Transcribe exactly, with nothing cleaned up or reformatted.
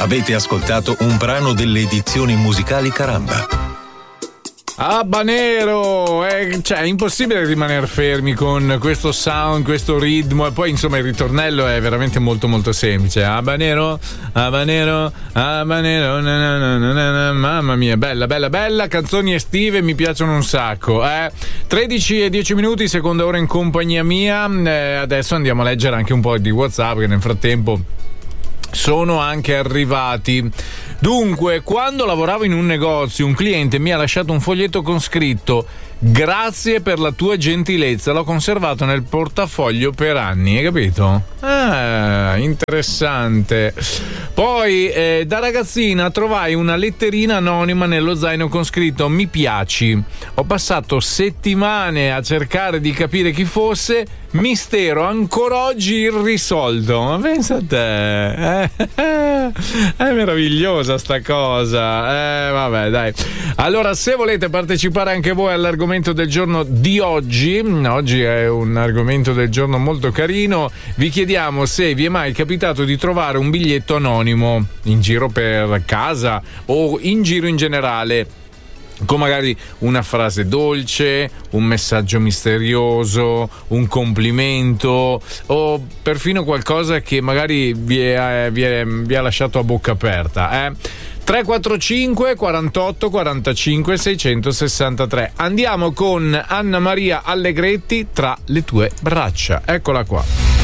Avete ascoltato un brano delle edizioni musicali Caramba. Habanero, eh, cioè è impossibile rimanere fermi con questo sound, questo ritmo, e poi insomma il ritornello è veramente molto molto semplice. Habanero, habanero, habanero, na na na na na, mamma mia, bella bella bella, canzoni estive, mi piacciono un sacco. Eh. tredici e dieci minuti, seconda ora in compagnia mia. Eh, adesso andiamo a leggere anche un po' di WhatsApp che nel frattempo sono anche arrivati. Dunque, quando lavoravo in un negozio, un cliente mi ha lasciato un foglietto con scritto: grazie per la tua gentilezza, l'ho conservato nel portafoglio per anni, hai capito? Ah, interessante. Poi eh, da ragazzina trovai una letterina anonima nello zaino con scritto: mi piaci. Ho passato settimane a cercare di capire chi fosse, mistero ancora oggi irrisolto. Ma pensa a te, eh, è meravigliosa sta cosa. Eh, vabbè, dai. Allora, se volete partecipare anche voi all'argomento del giorno di oggi, oggi è un argomento del giorno molto carino, vi chiediamo se vi è mai capitato di trovare un biglietto anonimo in giro per casa o in giro in generale, con magari una frase dolce, un messaggio misterioso, un complimento o perfino qualcosa che magari vi, è, vi, è, vi ha lasciato a bocca aperta. Eh? tre quattro cinque quarantotto quarantacinque seicentosessantatré. Andiamo con Anna Maria Allegretti, Tra le tue braccia. Eccola qua.